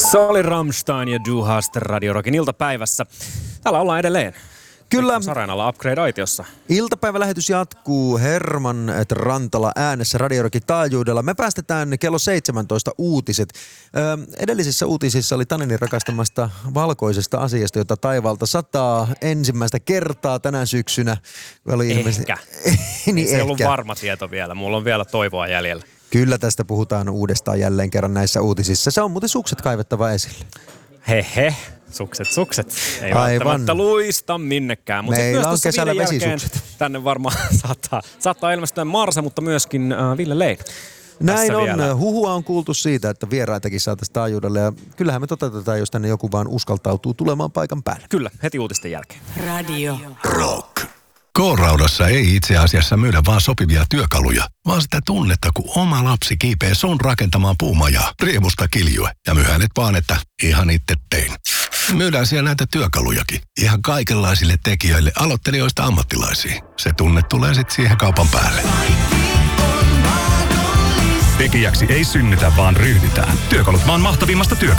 Se oli Rammstein ja Du hast Radio Rockin iltapäivässä. Täällä ollaan edelleen. Kyllä. Sarjanalla Upgrade-aitiossa. Iltapäivälähetys jatkuu Herman Rantala äänessä Radio Rockin taajuudella. Me päästetään kello 17 uutiset. Edellisissä uutisissa oli Tanenin rakastamasta valkoisesta asiasta, jota taivaalta sataa ensimmäistä kertaa tänä syksynä. Oli Ehkä. niin se ei ollut varma tieto vielä. Mulla on vielä toivoa jäljellä. Kyllä tästä puhutaan uudestaan jälleen kerran näissä uutisissa. Se on muuten sukset kaivettava esille. Hehe. Sukset. Ei välttämättä luista minnekään. Mutta meillä on kesällä vesisukset. Tänne varmaan saattaa ilmestyä Marse, mutta myöskin Ville Lein. Näin on. Vielä. Huhua on kuultu siitä, että vieraitakin saataisiin taajuudelle. Ja kyllähän me toteutetaan, jos tänne joku vaan uskaltautuu tulemaan paikan päälle. Kyllä, heti uutisten jälkeen. Radio Rock. K-Raudassa ei itse asiassa myydä vaan sopivia työkaluja, vaan sitä tunnetta, kun oma lapsi kiipee sun rakentamaan puumajaa, riemusta kiljue ja myhänet vaan, että ihan itse tein. Myydään siellä näitä työkalujakin, ihan kaikenlaisille tekijöille, aloittelijoista ammattilaisiin. Se tunne tulee sitten siihen kaupan päälle. Tekijäksi ei synnytä, vaan ryhdytään. Työkalut maan mahtavimmasta työkalusta.